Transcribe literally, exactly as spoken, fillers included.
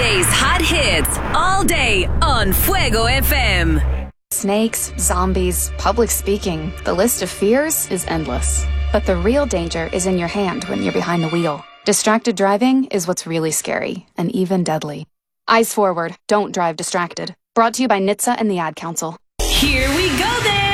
Today's hot hits all day on Fuego F M. Snakes, zombies, public speaking. The list of fears is endless. But the real danger is in your hand when you're behind the wheel. Distracted driving is what's really scary and even deadly. Eyes forward, don't drive distracted. Brought to you by N H T S A and the Ad Council. Here we go then.